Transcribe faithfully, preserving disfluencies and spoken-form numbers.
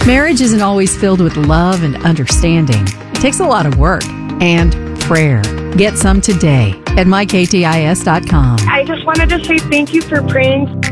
Marriage isn't always filled with love and understanding. It takes a lot of work and prayer. Get some today at my k t i s dot com. I just wanted to say thank you for praying